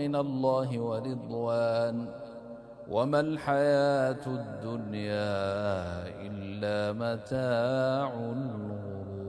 من الله ورضوان وما الحياة الدنيا إلا متاع الغرور.